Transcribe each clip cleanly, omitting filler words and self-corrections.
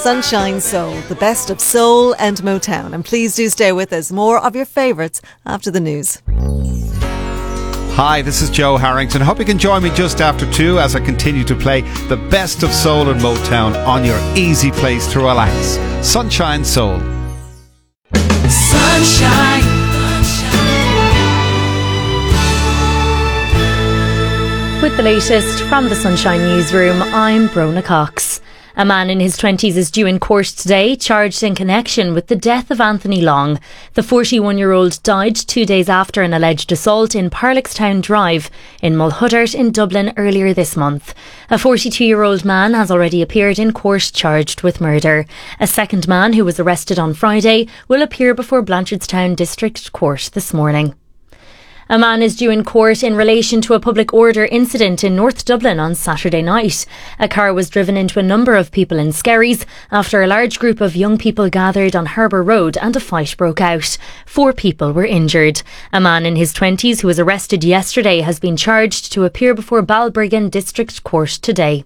Sunshine Soul, the best of soul and Motown. And please do stay with us. More of your favourites after the news. Hi, this is Joe Harrington. Hope you can join me just after 2 as I continue to play the best of soul and Motown on your easy place to relax. Sunshine Soul. Sunshine. With the latest from the Sunshine Newsroom, I'm Brona Cox. A man in his 20s is due in court today, charged in connection with the death of Anthony Long. The 41-year-old died 2 days after an alleged assault in Parlickstown Drive in Mulhuddart in Dublin earlier this month. A 42-year-old man has already appeared in court charged with murder. A second man, who was arrested on Friday, will appear before Blanchardstown District Court this morning. A man is due in court in relation to a public order incident in North Dublin on Saturday night. A car was driven into a number of people in Skerries after a large group of young people gathered on Harbour Road and a fight broke out. 4 people were injured. A man in his 20s who was arrested yesterday has been charged to appear before Balbriggan District Court today.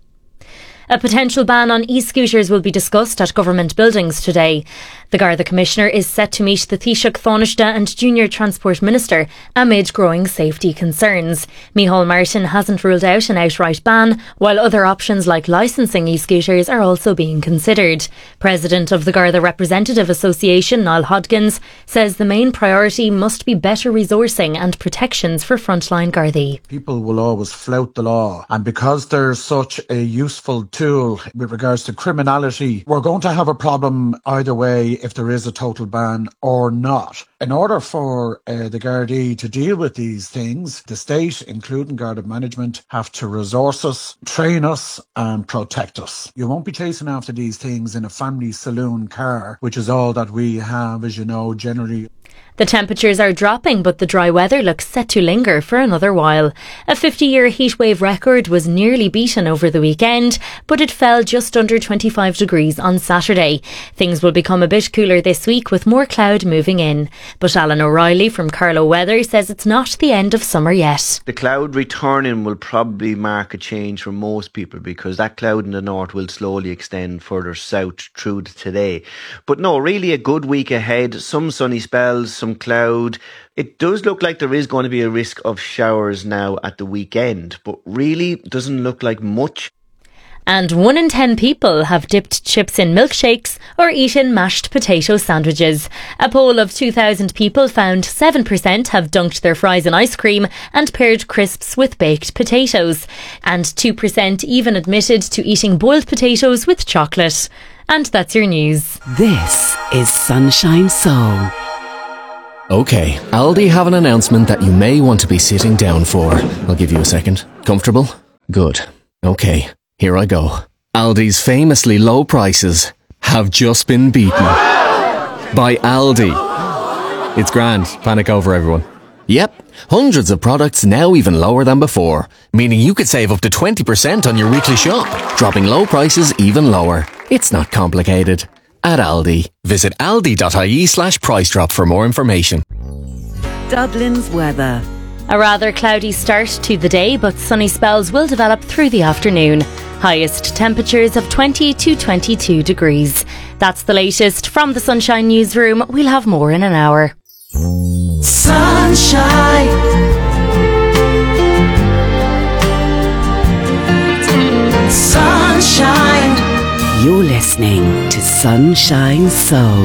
A potential ban on e-scooters will be discussed at government buildings today. The Garda Commissioner is set to meet the Taoiseach Taoiseach and Junior Transport Minister amid growing safety concerns. Micheál Martin hasn't ruled out an outright ban, while other options like licensing e-scooters are also being considered. President of the Garda Representative Association, Niall Hodgins, says the main priority must be better resourcing and protections for frontline Gardaí. People will always flout the law, and because there's such a useful tool with regards to criminality, we're going to have a problem either way if there is a total ban or not. In order for the Gardaí to deal with these things, the state, including Garda management, have to resource us, train us and protect us. You won't be chasing after these things in a family saloon car, which is all that we have, as you know, generally. The temperatures are dropping, but the dry weather looks set to linger for another while. A 50-year heatwave record was nearly beaten over the weekend, but it fell just under 25 degrees on Saturday. Things will become a bit cooler this week with more cloud moving in. But Alan O'Reilly from Carlow Weather says it's not the end of summer yet. The cloud returning will probably mark a change for most people because that cloud in the north will slowly extend further south through today. But no, really a good week ahead. Some sunny spells, some cloud. It does look like there is going to be a risk of showers now at the weekend, but really doesn't look like much. And 1 in 10 people have dipped chips in milkshakes or eaten mashed potato sandwiches. A poll of 2,000 people found 7% have dunked their fries in ice cream and paired crisps with baked potatoes. And 2% even admitted to eating boiled potatoes with chocolate. And that's your news. This is Sunshine Soul. Okay, Aldi have an announcement that you may want to be sitting down for. I'll give you a second. Comfortable? Good. Okay, here I go. Aldi's famously low prices have just been beaten by Aldi. It's grand. Panic over, everyone. Yep, hundreds of products now even lower than before, meaning you could save up to 20% on your weekly shop, dropping low prices even lower. It's not complicated. At Aldi. Visit aldi.ie/price drop for more information. Dublin's weather. A rather cloudy start to the day, but sunny spells will develop through the afternoon. Highest temperatures of 20 to 22 degrees. That's the latest from the Sunshine Newsroom. We'll have more in an hour. Sunshine. Sunshine. You're listening to Sunshine Soul.